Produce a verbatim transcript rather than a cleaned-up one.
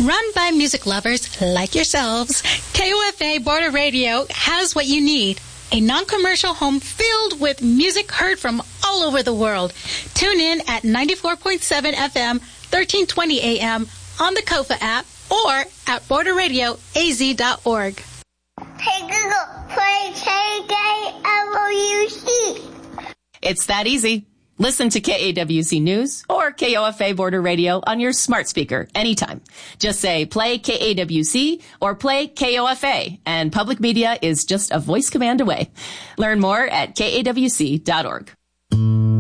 Run by music lovers like yourselves, K O F A Border Radio has what you need. A non-commercial home filled with music heard from all over the world. Tune in at ninety-four point seven F M, thirteen twenty A M on the Kofa app or at border radio a z dot org. Hey Google, play K A W C. It's that easy. Listen to K A W C News or K O F A Border Radio on your smart speaker anytime. Just say play K A W C or play K O F A, and public media is just a voice command away. Learn more at K A W C dot org.